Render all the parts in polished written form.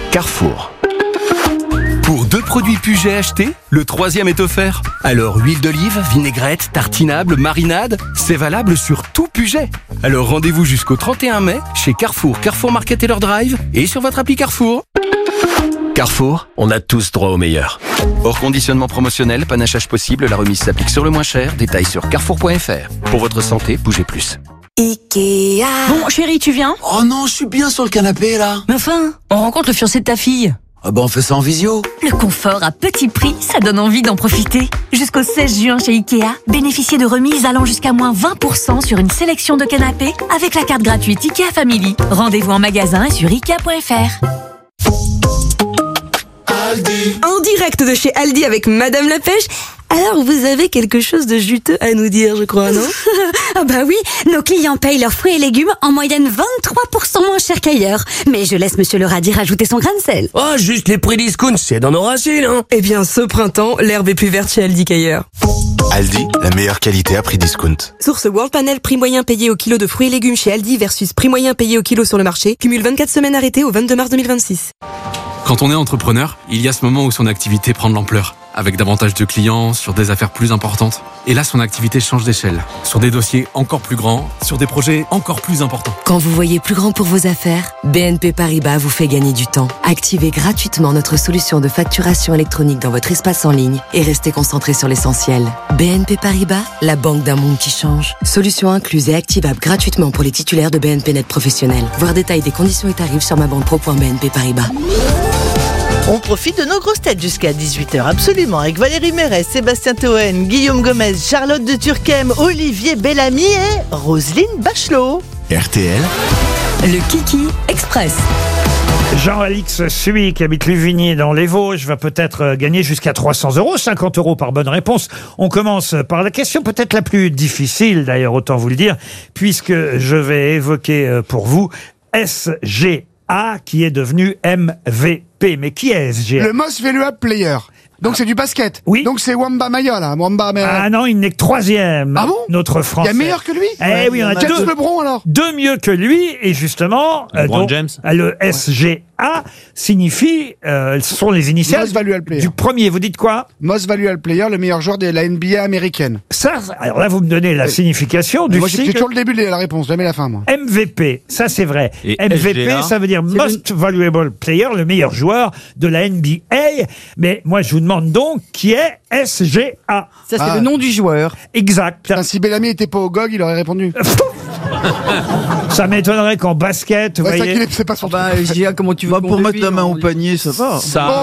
Carrefour. Pour 2 produits Puget achetés, le 3e est offert. Alors huile d'olive, vinaigrette, tartinable, marinade, c'est valable sur tout Puget. Alors rendez-vous jusqu'au 31 mai chez Carrefour, Carrefour Market Taylor Drive et sur votre appli Carrefour. Carrefour, on a tous droit au meilleur. Hors conditionnement promotionnel, panachage possible, la remise s'applique sur le moins cher. Détails sur carrefour.fr. Pour votre santé, bougez plus. Ikea. Bon, chérie, tu viens ? Oh non, je suis bien sur le canapé, là. Mais enfin, on rencontre le fiancé de ta fille. Ah bah on fait ça en visio. Le confort à petit prix, ça donne envie d'en profiter. Jusqu'au 16 juin chez Ikea, bénéficiez de remises allant jusqu'à moins 20% sur une sélection de canapés avec la carte gratuite Ikea Family. Rendez-vous en magasin et sur Ikea.fr. En direct de chez Aldi avec Madame la Pêche. Alors, vous avez quelque chose de juteux à nous dire, je crois, non? Ah bah oui, nos clients payent leurs fruits et légumes en moyenne 23% moins cher qu'ailleurs. Mais je laisse Monsieur le radis rajouter son grain de sel. Oh, juste les prix discount, c'est dans nos racines, hein. Eh bien, ce printemps, l'herbe est plus verte chez Aldi qu'ailleurs. Aldi, la meilleure qualité à prix discount. Source World Panel, prix moyen payé au kilo de fruits et légumes chez Aldi versus prix moyen payé au kilo sur le marché. Cumule 24 semaines arrêtées au 22 mars 2026. Quand on est entrepreneur, il y a ce moment où son activité prend de l'ampleur, avec davantage de clients, sur des affaires plus importantes. Et là, son activité change d'échelle, sur des dossiers encore plus grands, sur des projets encore plus importants. Quand vous voyez plus grand pour vos affaires, BNP Paribas vous fait gagner du temps. Activez gratuitement notre solution de facturation électronique dans votre espace en ligne et restez concentré sur l'essentiel. BNP Paribas, la banque d'un monde qui change. Solution incluse et activable gratuitement pour les titulaires de BNP Net Professionnel. Voir détail des conditions et tarifs sur mabanpro.bnp Paribas. On profite de nos grosses têtes jusqu'à 18h, absolument, avec Valérie Mérès, Sébastien Toen, Guillaume Gomez, Charlotte de Turckheim, Olivier Bellamy et Roselyne Bachelot. RTL, Le Kiki Express. Jean-Alix Sui, qui habite Luvigny dans les Vosges, va peut-être gagner jusqu'à 300 €, 50 € par bonne réponse. On commence par la question peut-être la plus difficile, d'ailleurs, autant vous le dire, puisque je vais évoquer pour vous SGA, qui est devenu MVP. Mais qui est SGA? Le Most Valuable Player. Donc c'est du basket. Oui. Donc c'est Wamba Maya là. Ah non, il n'est que 3e. Ah bon? Notre Français. Il y a meilleur que lui? Eh oui, on a James LeBron alors. 2 mieux que lui, et justement, donc, James. le SGA signifie, ce sont les initiales Most Valuable Player. du premier. Vous dites quoi? Most Valuable Player, le meilleur joueur de la NBA américaine. Ça, alors là, vous me donnez la signification du Moi j'ai sigle toujours le début de la réponse, jamais la fin moi. MVP. Ça, c'est vrai. Et MVP, SGA, ça veut dire Most Valuable Player, le meilleur joueur de la NBA. Mais moi, je vous demande donc qui est SGA. Ça, c'est le nom du joueur. Exact. Si Bellamy était pas au GOG, il aurait répondu. Ça m'étonnerait qu'en basket, vous Ouais, voyez. c'est pas son SGA, comment tu vas Pour mettre la main au panier, ça va.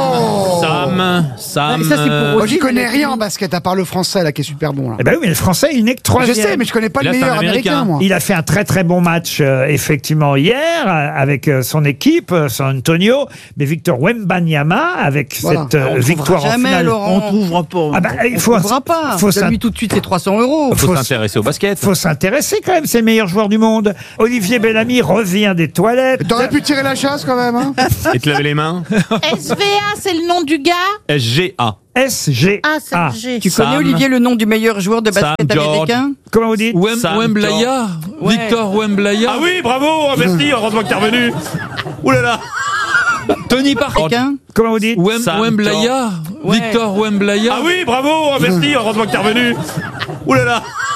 Sam. Ça, c'est pour Moi Roselyne, j'y connais elle a rien en fini. basket, à part le français là qui est super bon là. Eh ben oui, mais le français, il n'est que 3e. Je sais, mais je connais pas Et le là, c'est meilleur un Américain. américain moi. Il a fait un très très bon match effectivement hier avec son équipe, San Antonio, mais Victor Wembanyama avec Voilà. cette victoire en Jamais, finale. Laurent. On trouvera pas. Ah bah, il On faut trouvera pas. faut Donne-lui tout de suite, c'est 300 €. Faut s'intéresser au basket. faut s'intéresser quand même, c'est le meilleur joueur du monde. Olivier Bellamy revient des toilettes. T'aurais pu tirer la chasse quand même hein. Et te laver les mains. SVA, c'est le nom du gars? SGA. SGA. Ah, c'est le G. Tu connais, Sam. Olivier, le nom du meilleur joueur de basket Sam George. américain? Comment vous dites? Wemblaya. Ouais. Victor Wemblaya. Ah oui, bravo, merci, heureusement que t'es revenu. Ouh là là. Tony Parker. Américain? Comment vous dites? Wemblaya. Ouais. Victor Wemblaya. Ah oui, bravo, merci, heureusement que t'es revenu. Ouh là là.